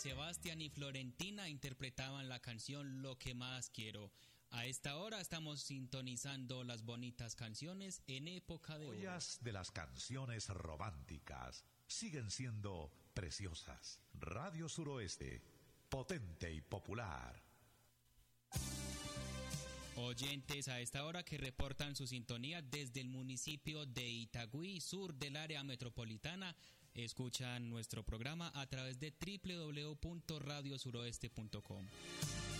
Sebastián y Florentina interpretaban la canción Lo que más quiero. A esta hora estamos sintonizando las bonitas canciones en época de oro. Joyas de las canciones románticas siguen siendo preciosas. Radio Suroeste, potente y popular. Oyentes a esta hora que reportan su sintonía desde el municipio de Itagüí, sur del área metropolitana, escuchan nuestro programa a través de www.radiosuroeste.com.